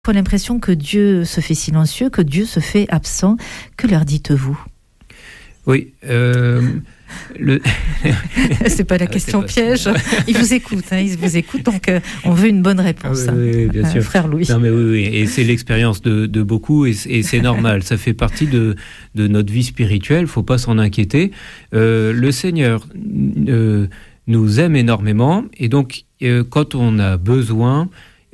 J'ai l'impression que Dieu se fait silencieux, que Dieu se fait absent. Que leur dites-vous ? Oui. C'est pas la question piège. Il vous écoute, donc on veut une bonne réponse. Oui, bien sûr. Frère Louis. Non, mais oui, et c'est l'expérience de beaucoup, et c'est normal. Ça fait partie de notre vie spirituelle. Faut pas s'en inquiéter. Le Seigneur nous aime énormément, et donc quand on a besoin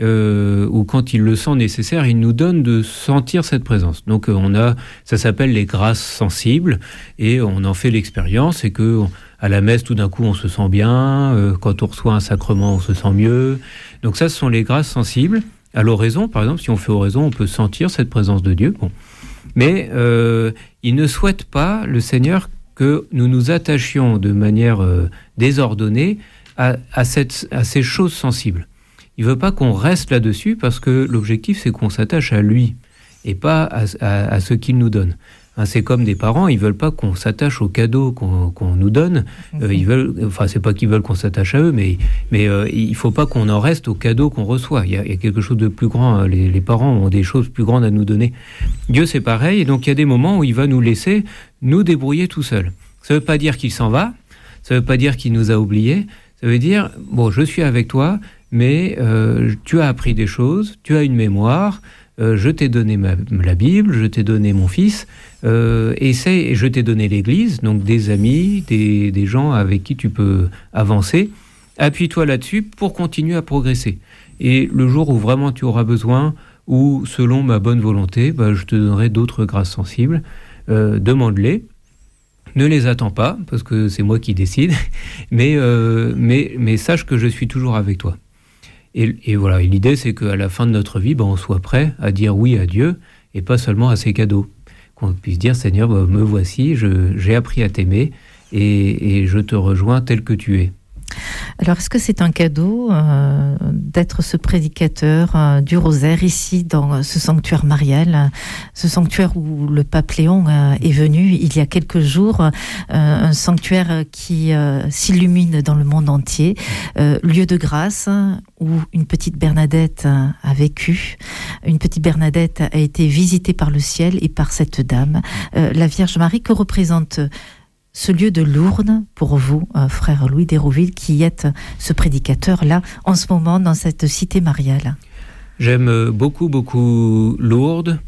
ou quand il le sent nécessaire, il nous donne de sentir cette présence. Donc ça s'appelle les grâces sensibles, et on en fait l'expérience, et que à la messe tout d'un coup on se sent bien, quand on reçoit un sacrement on se sent mieux. Donc ça, ce sont les grâces sensibles. À l'oraison, par exemple, si on fait oraison, on peut sentir cette présence de Dieu. Bon. Mais il ne souhaite pas, le Seigneur, que nous nous attachions de manière désordonnée à ces choses sensibles. Il ne veut pas qu'on reste là-dessus, parce que l'objectif, c'est qu'on s'attache à lui et pas à ce qu'il nous donne. C'est comme des parents, ils ne veulent pas qu'on s'attache aux cadeaux qu'on nous donne. C'est pas qu'ils veulent qu'on s'attache à eux, mais il ne faut pas qu'on en reste aux cadeaux qu'on reçoit. Il y a quelque chose de plus grand. Les parents ont des choses plus grandes à nous donner. Dieu, c'est pareil. Et donc, il y a des moments où il va nous laisser nous débrouiller tout seul. Ça ne veut pas dire qu'il s'en va. Ça ne veut pas dire qu'il nous a oubliés. Ça veut dire, bon, je suis avec toi, mais tu as appris des choses, tu as une mémoire, je t'ai donné la Bible, je t'ai donné mon fils, et je t'ai donné l'Église, donc des amis, des gens avec qui tu peux avancer. Appuie-toi là-dessus pour continuer à progresser. Et le jour où vraiment tu auras besoin, ou selon ma bonne volonté, je te donnerai d'autres grâces sensibles. Demande-les. Ne les attends pas, parce que c'est moi qui décide, mais sache que je suis toujours avec toi. Et voilà, et l'idée, c'est qu'à la fin de notre vie, on soit prêt à dire oui à Dieu, et pas seulement à ses cadeaux. Qu'on puisse dire, Seigneur, me voici, j'ai appris à t'aimer, et je te rejoins tel que tu es. Alors, est-ce que c'est un cadeau d'être ce prédicateur du rosaire ici dans ce sanctuaire marial, ce sanctuaire où le pape Léon est venu il y a quelques jours, un sanctuaire qui s'illumine dans le monde entier, lieu de grâce où une petite Bernadette a vécu, une petite Bernadette a été visitée par le ciel et par cette dame, la Vierge Marie. Que représente ce lieu de Lourdes pour vous, frère Louis d'Hérouville, qui êtes ce prédicateur-là, en ce moment, dans cette cité mariale? J'aime beaucoup, beaucoup Lourdes.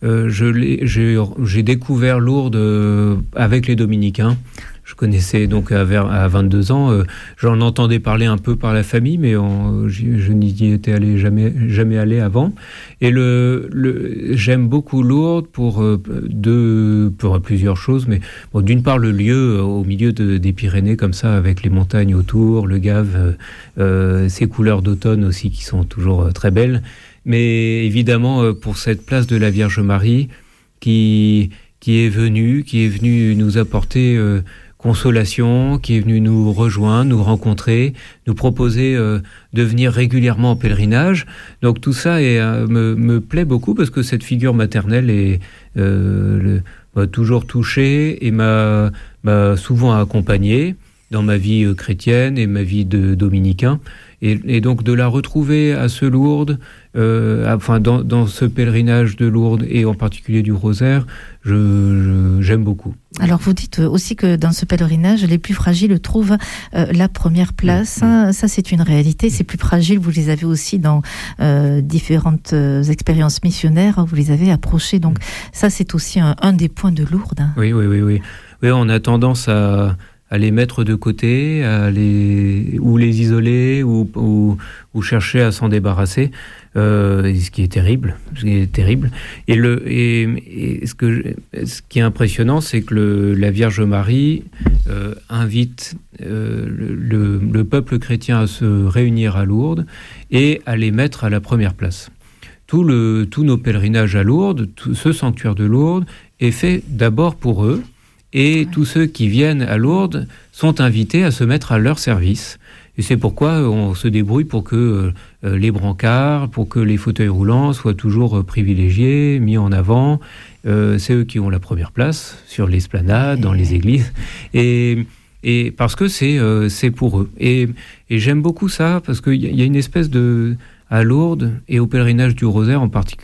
J'ai découvert Lourdes avec les Dominicains. Je connaissais donc à 22 ans. J'en entendais parler un peu par la famille, mais je n'y étais jamais allé avant. Et j'aime beaucoup Lourdes pour plusieurs choses. Mais bon, d'une part, le lieu au milieu des Pyrénées, comme ça, avec les montagnes autour, le Gave, ces couleurs d'automne aussi qui sont toujours très belles. Mais évidemment, pour cette place de la Vierge Marie qui est venue nous apporter consolation, qui est venue nous rejoindre, nous rencontrer, nous proposer de venir régulièrement en pèlerinage. Donc tout ça me plaît beaucoup, parce que cette figure maternelle m'a toujours touché et m'a souvent accompagné dans ma vie chrétienne et ma vie de dominicain. Et donc de la retrouver à ce Lourdes, dans ce pèlerinage de Lourdes, et en particulier du Rosaire, j'aime beaucoup. Alors vous dites aussi que dans ce pèlerinage, les plus fragiles trouvent la première place. Ça, c'est une réalité. Ces plus fragiles, vous les avez aussi dans différentes expériences missionnaires, vous les avez approchés. Donc ça, c'est aussi un des points de Lourdes. Oui, on a tendance à les mettre de côté, ou les isoler, ou chercher à s'en débarrasser, ce qui est terrible. Et ce qui est impressionnant, c'est que la Vierge Marie invite le peuple chrétien à se réunir à Lourdes et à les mettre à la première place. Tous nos pèlerinages à Lourdes, ce sanctuaire de Lourdes, est fait d'abord pour eux. Et tous ceux qui viennent à Lourdes sont invités à se mettre à leur service. Et c'est pourquoi on se débrouille pour que les brancards, pour que les fauteuils roulants soient toujours privilégiés, mis en avant. C'est eux qui ont la première place sur l'esplanade, dans les églises. Et parce que c'est pour eux. Et j'aime beaucoup ça, parce qu'il y a une espèce à Lourdes et au pèlerinage du Rosaire en particulier.